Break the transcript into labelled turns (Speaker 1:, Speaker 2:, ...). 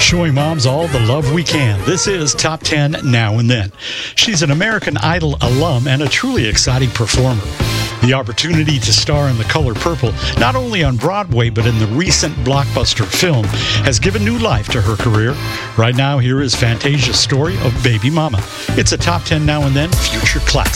Speaker 1: Showing moms all the love we can. This is Top 10 Now and Then. She's an American Idol alum and a truly exciting performer. The opportunity to star in The Color Purple, not only on Broadway but in the recent blockbuster film, has given new life to her career. Right now, here is Fantasia's story of Baby Mama. It's a Top 10 Now and Then future classic.